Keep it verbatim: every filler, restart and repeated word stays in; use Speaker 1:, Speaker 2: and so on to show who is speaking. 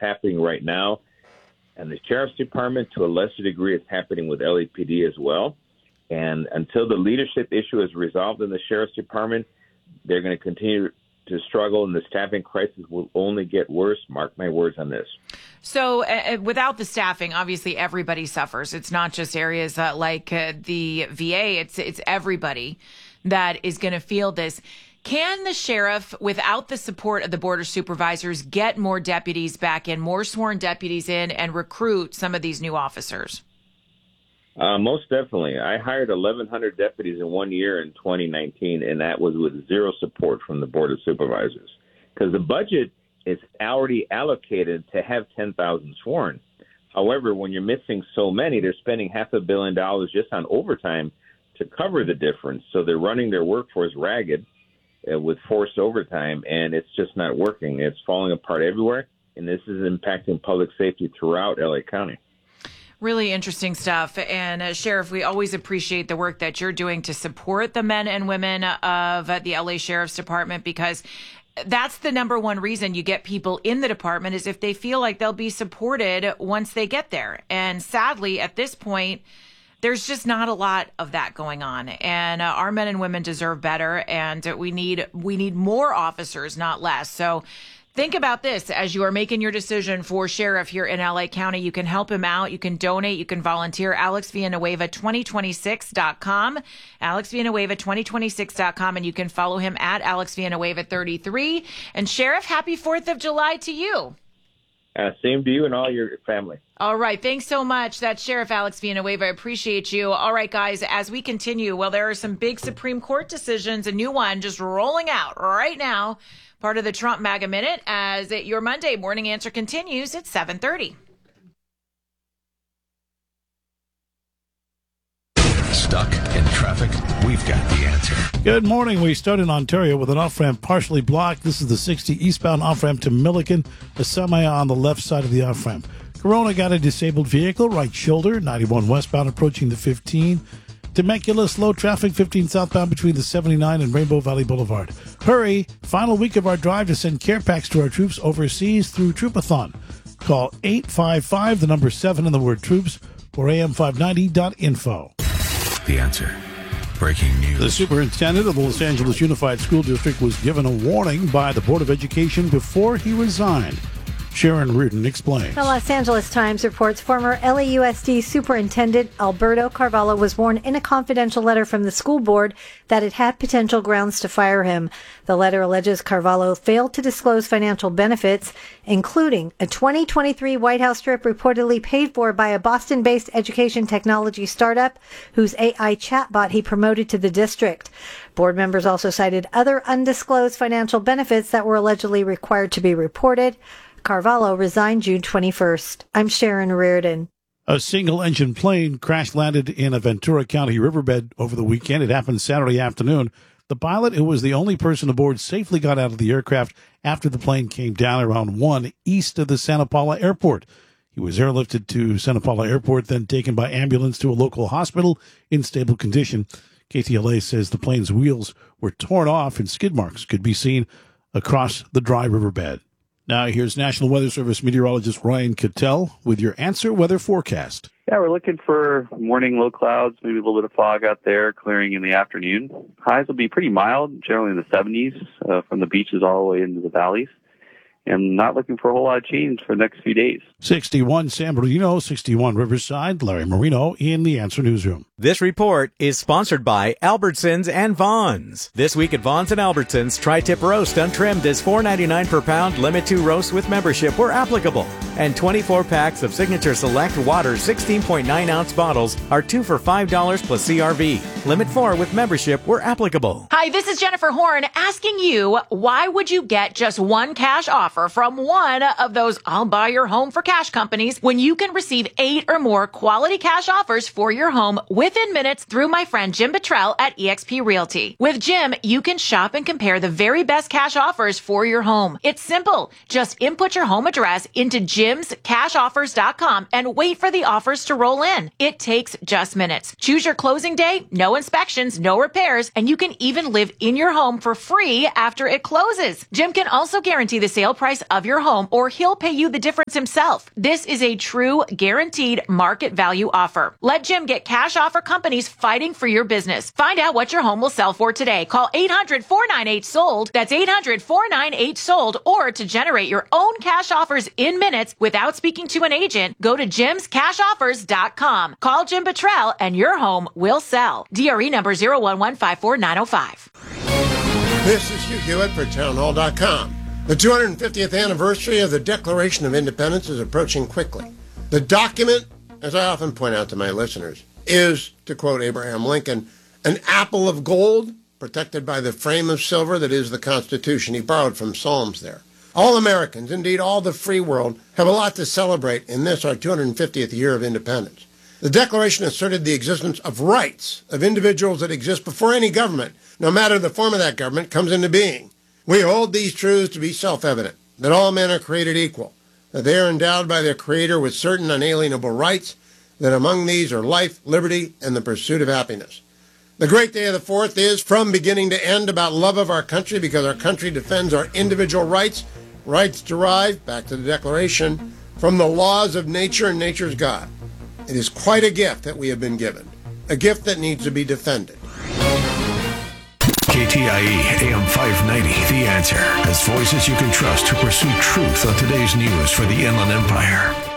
Speaker 1: happening right now. And the Sheriff's Department, to a lesser degree, is happening with L A P D as well. And until the leadership issue is resolved in the Sheriff's Department, they're going to continue to struggle, and the staffing crisis will only get worse. Mark my words on this.
Speaker 2: So uh, without the staffing, obviously everybody suffers. It's not just areas uh, like uh, the V A. It's it's everybody that is going to feel this. Can the sheriff, without the support of the border supervisors, get more deputies back in, more sworn deputies in, and recruit some of these new officers?
Speaker 1: Uh, most definitely. I hired eleven hundred deputies in one year in twenty nineteen, and that was with zero support from the Board of Supervisors because the budget is already allocated to have ten thousand sworn. However, when you're missing so many, they're spending half a billion dollars just on overtime to cover the difference. So they're running their workforce ragged uh, with forced overtime, and it's just not working. It's falling apart everywhere, and this is impacting public safety throughout L A County.
Speaker 2: Really interesting stuff. And uh, Sheriff, we always appreciate the work that you're doing to support the men and women of uh, the L A Sheriff's Department, because that's the number one reason you get people in the department is if they feel like they'll be supported once they get there. And sadly, at this point, there's just not a lot of that going on. And uh, our men and women deserve better. And uh, we need we need more officers, not less. So think about this as you are making your decision for sheriff here in L A County. You can help him out. You can donate. You can volunteer. Alex Villanueva twenty twenty-six dot com. Alex Villanueva twenty twenty-six dot com. And you can follow him at Alex Villanueva thirty-three. And Sheriff, happy fourth of July to you.
Speaker 1: Uh, same to you and all your family.
Speaker 2: All right. Thanks so much. That's Sheriff Alex Villanueva. I appreciate you. All right, guys, as we continue, well, there are some big Supreme Court decisions, a new one just rolling out right now. Part of the Trump MAGA Minute as it, your Monday morning answer continues at seven thirty.
Speaker 3: Stuck in traffic? We've got the answer.
Speaker 4: Good morning. We start in Ontario with an off-ramp partially blocked. This is the sixty eastbound off-ramp to Milliken, a semi on the left side of the off-ramp. Corona got a disabled vehicle, right shoulder, ninety-one westbound approaching the fifteen. Temecula, slow traffic, fifteen southbound between the seventy-nine and Rainbow Valley Boulevard. Hurry! Final week of our drive to send care packs to our troops overseas through Troopathon. Call eight five five, the number seven, and the word troops, or A M five ninety dot info.
Speaker 3: The answer. Breaking news.
Speaker 4: The superintendent of the Los Angeles Unified School District was given a warning by the Board of Education before he resigned. Sharon Reardon explains.
Speaker 5: The Los Angeles Times reports former L A U S D Superintendent Alberto Carvalho was warned in a confidential letter from the school board that it had potential grounds to fire him. The letter alleges Carvalho failed to disclose financial benefits, including a twenty twenty-three White House trip reportedly paid for by a Boston-based education technology startup whose A I chatbot he promoted to the district. Board members also cited other undisclosed financial benefits that were allegedly required to be reported. Carvalho resigned June twenty-first. I'm Sharon Reardon.
Speaker 4: A single-engine plane crash-landed in a Ventura County riverbed over the weekend. It happened Saturday afternoon. The pilot, who was the only person aboard, safely got out of the aircraft after the plane came down around one east of the Santa Paula Airport. He was airlifted to Santa Paula Airport, then taken by ambulance to a local hospital in stable condition. K T L A says the plane's wheels were torn off and skid marks could be seen across the dry riverbed. Now, here's National Weather Service meteorologist Ryan Cattell with your answer weather forecast.
Speaker 6: Yeah, we're looking for morning low clouds, maybe a little bit of fog out there, clearing in the afternoon. Highs will be pretty mild, generally in the seventies, uh, from the beaches all the way into the valleys. And not looking for a whole lot of change for the next few days.
Speaker 4: sixty-one San Bernardino, sixty-one Riverside, Larry Marino in the Answer Newsroom.
Speaker 7: This report is sponsored by Albertsons and Vons. This week at Vons and Albertsons, tri-tip roast untrimmed is four ninety-nine per pound, limit two roasts with membership where applicable. And twenty-four packs of Signature Select Water sixteen point nine ounce bottles are two for five dollars plus C R V. Limit four with membership where applicable.
Speaker 2: Hi, this is Jennifer Horn asking you, why would you get just one cash offer from one of those I'll buy your home for cash companies when you can receive eight or more quality cash offers for your home within minutes through my friend Jim Buttrell at eXp Realty. With Jim, you can shop and compare the very best cash offers for your home. It's simple. Just input your home address into jims cash offers dot com and wait for the offers to roll in. It takes just minutes. Choose your closing day, no inspections, no repairs, and you can even live in your home for free after it closes. Jim can also guarantee the sale price price of your home, or he'll pay you the difference himself. This is a true guaranteed market value offer. Let Jim get cash offer companies fighting for your business. Find out what your home will sell for today. Call eight hundred, four nine eight, sold. That's eight hundred, four nine eight, sold. Or to generate your own cash offers in minutes without speaking to an agent, go to jims cash offers dot com. Call Jim Buttrell and your home will sell. D R E number zero one one five four nine zero five.
Speaker 8: This is Hugh Hewitt for town hall dot com. The two hundred fiftieth anniversary of the Declaration of Independence is approaching quickly. The document, as I often point out to my listeners, is, to quote Abraham Lincoln, an apple of gold protected by the frame of silver that is the Constitution. He borrowed from Psalms there. All Americans, indeed all the free world, have a lot to celebrate in this, our two hundred fiftieth year of independence. The Declaration asserted the existence of rights of individuals that exist before any government, no matter the form of that government, comes into being. We hold these truths to be self-evident, that all men are created equal, that they are endowed by their Creator with certain unalienable rights, that among these are life, liberty, and the pursuit of happiness. The great day of the fourth is, from beginning to end, about love of our country, because our country defends our individual rights, rights derived, back to the Declaration, from the laws of nature and nature's God. It is quite a gift that we have been given, a gift that needs to be defended.
Speaker 3: K T I E A M five ninety, The Answer. As voices you can trust to pursue truth on today's news for the Inland Empire.